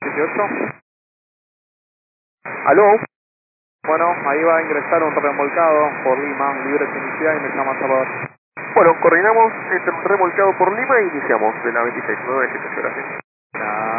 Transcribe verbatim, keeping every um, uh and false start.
setenta y ocho. ¿Aló? Bueno, ahí va a ingresar un remolcado por Lima, libre de inicia y me llama Salvador. Bueno, coordinamos entre un remolcado por Lima e iniciamos de la veintiséis, nueve siete cero.